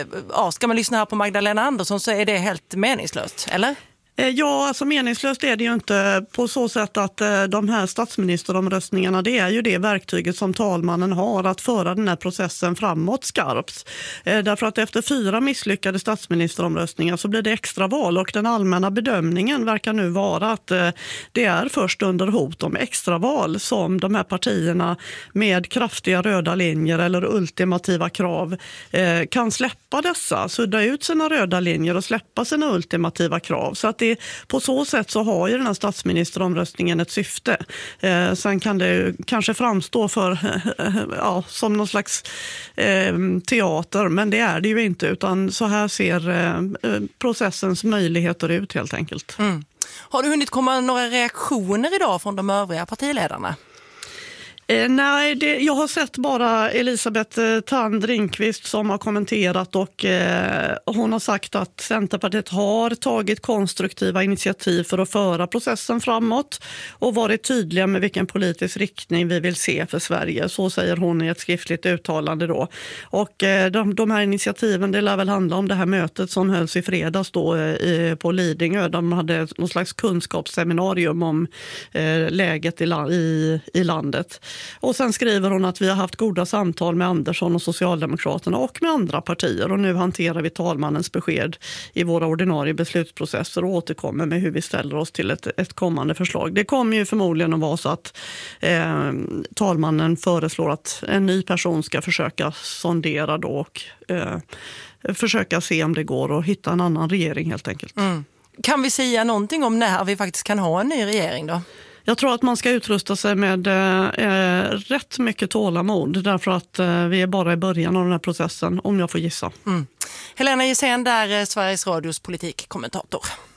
ska man lyssna här på Magdalena Andersson så är det helt meningslöst, eller? Ja, alltså meningslöst är det ju inte på så sätt att de här statsministeromröstningarna, det är ju det verktyget som talmannen har att föra den här processen framåt skarpt. Därför att efter 4 misslyckade statsministeromröstningar så blir det extraval, och den allmänna bedömningen verkar nu vara att det är först under hot om extraval som de här partierna med kraftiga röda linjer eller ultimativa krav kan släppa dessa, sudda ut sina röda linjer och släppa sina ultimativa krav. Så att på så sätt så har ju den här statsministeromröstningen ett syfte. Sen kan det kanske framstå som någon slags teater, men det är det ju inte, utan så här ser processens möjligheter ut helt enkelt. Mm. Har du hunnit komma några reaktioner idag från de övriga partiledarna? Nej, jag har sett bara Elisabeth Thand Ringqvist som har kommenterat, och hon har sagt att Centerpartiet har tagit konstruktiva initiativ för att föra processen framåt och varit tydliga med vilken politisk riktning vi vill se för Sverige. Så säger hon i ett skriftligt uttalande då. Och de här initiativen, det lär väl handla om det här mötet som hölls i fredags då på Lidingö. De hade någon slags kunskapsseminarium om läget i landet. Och sen skriver hon att vi har haft goda samtal med Andersson och Socialdemokraterna och med andra partier, och nu hanterar vi talmannens besked i våra ordinarie beslutsprocesser och återkommer med hur vi ställer oss till ett kommande förslag. Det kommer ju förmodligen att vara så att talmannen föreslår att en ny person ska försöka sondera då och försöka se om det går att hitta en annan regering helt enkelt. Mm. Kan vi säga någonting om när vi faktiskt kan ha en ny regering då? Jag tror att man ska utrusta sig med rätt mycket tålamod, därför att vi är bara i början av den här processen, om jag får gissa. Helena Gissén där, Sveriges Radios politikkommentator.